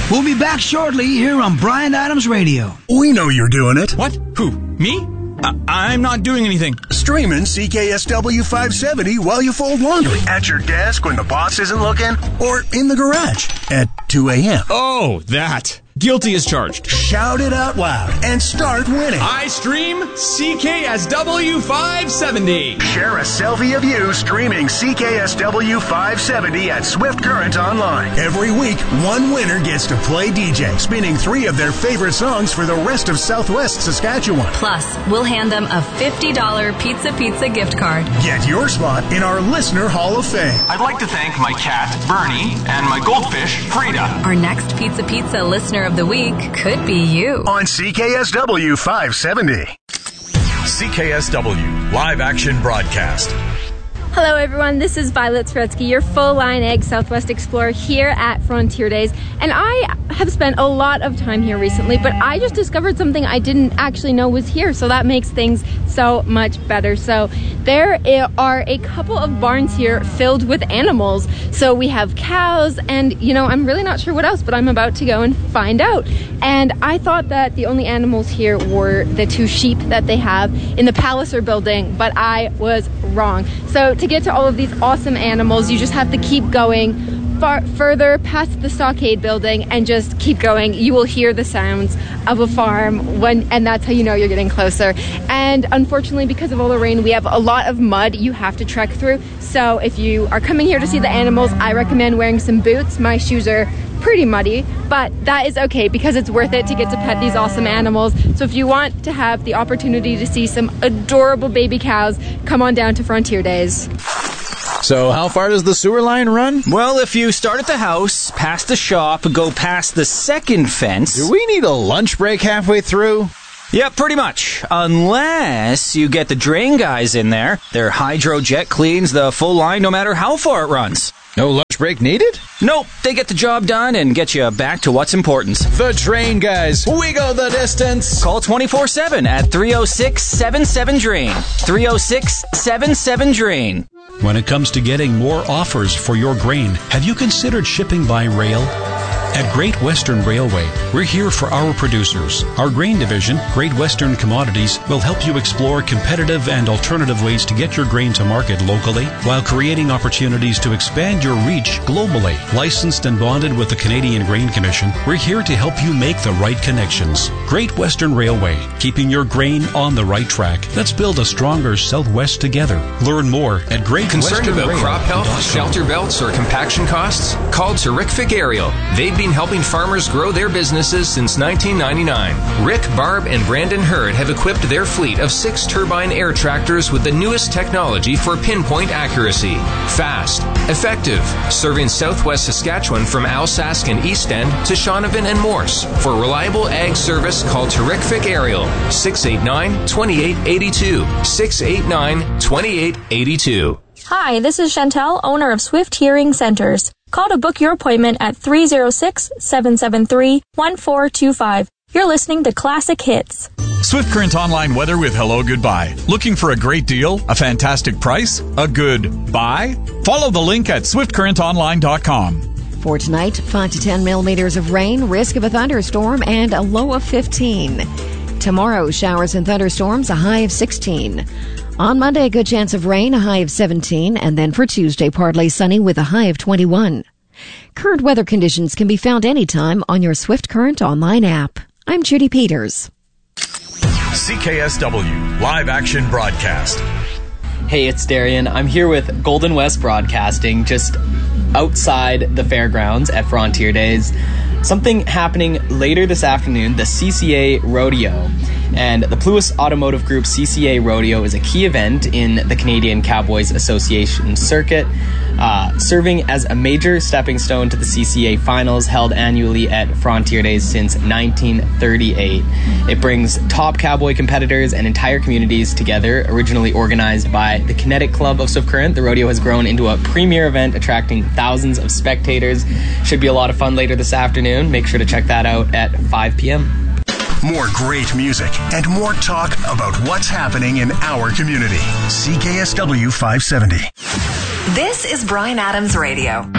We'll be back shortly here on Bryan Adams Radio. We know you're doing it. What? Who? Me? I'm not doing anything. Streaming CKSW 570 while you fold laundry. At your desk when the boss isn't looking. Or in the garage at 2 a.m. Oh, that. Guilty as charged. Shout it out loud and start winning. I stream CKSW 570. Share a selfie of you streaming CKSW 570 at Swift Current Online. Every week, one winner gets to play DJ, spinning 3 of their favorite songs for the rest of Southwest Saskatchewan. Plus, we'll hand them a $50 Pizza gift card. Get your spot in our Listener Hall of Fame. I'd like to thank my cat, Bernie, and my goldfish, Frida. Our next Pizza Listener of the Week could be you. On CKSW 570. CKSW Live Action Broadcast. Hello everyone, this is Violet Sretsky, your full-line Egg Southwest Explorer here at Frontier Days. And I have spent a lot of time here recently, but I just discovered something I didn't actually know was here, so that makes things so much better. So there are a couple of barns here filled with animals. So we have cows and, I'm really not sure what else, but I'm about to go and find out. And I thought that the only animals here were the 2 sheep that they have in the Palliser building, but I was wrong. So to get to all of these awesome animals, you just have to keep going further past the stockade building and just keep going. You will hear the sounds of a farm and that's how you know you're getting closer. And unfortunately, because of all the rain, we have a lot of mud you have to trek through. So if you are coming here to see the animals, I recommend wearing some boots. My shoes are pretty muddy, but that is okay because it's worth it to get to pet these awesome animals. So if you want to have the opportunity to see some adorable baby cows, come on down to Frontier Days. So how far does the sewer line run? Well, if you start at the house, past the shop, go past the second fence... Do we need a lunch break halfway through? Yeah, pretty much. Unless you get the drain guys in there. Their hydrojet cleans the full line no matter how far it runs. No lunch break needed? Nope, they get the job done and get you back to what's important. The drain guys, we go the distance. Call 24/7 at 306-77-DRAIN. 306-77-DRAIN. When it comes to getting more offers for your grain, have you considered shipping by rail? At Great Western Railway, we're here for our producers. Our grain division, Great Western Commodities, will help you explore competitive and alternative ways to get your grain to market locally while creating opportunities to expand your reach globally. Licensed and bonded with the Canadian Grain Commission, we're here to help you make the right connections. Great Western Railway, keeping your grain on the right track. Let's build a stronger Southwest together. Learn more at Great Concerned Western about Rail. crop health, shelter belts, or compaction costs? Call Terrific Aerial. They've been helping farmers grow their businesses since 1999. Rick, Barb, and Brandon Hurd have equipped their fleet of 6 turbine air tractors with the newest technology for pinpoint accuracy. Fast, effective, serving Southwest Saskatchewan from Alsace and East End to Shaunavon and Morse. For reliable ag service, call Terrific Aerial 689-2882. 689-2882. Hi, this is Chantel, owner of Swift Hearing Centers. Call to book your appointment at 306-773-1425. You're listening to Classic Hits. Swift Current Online weather with Hello Goodbye. Looking for a great deal? A fantastic price? A good buy? Follow the link at swiftcurrentonline.com. For tonight, 5 to 10 millimeters of rain, risk of a thunderstorm, and a low of 15. Tomorrow, showers and thunderstorms, a high of 16. On Monday, a good chance of rain, a high of 17, and then for Tuesday, partly sunny with a high of 21. Current weather conditions can be found anytime on your Swift Current online app. I'm Judy Peters. CKSW Live Action Broadcast. Hey, it's Darian. I'm here with Golden West Broadcasting, just outside the fairgrounds at Frontier Days. Something happening later this afternoon, the CCA Rodeo. And the Pluis Automotive Group CCA Rodeo is a key event in the Canadian Cowboys Association circuit, serving as a major stepping stone to the CCA finals held annually at Frontier Days since 1938. It brings top cowboy competitors and entire communities together. Originally organized by the Kinetic Club of Swift Current, the rodeo has grown into a premier event attracting thousands of spectators. Should be a lot of fun later this afternoon. Make sure to check that out at 5 p.m. More great music and more talk about what's happening in our community. CKSW 570. This is Bryan Adams Radio.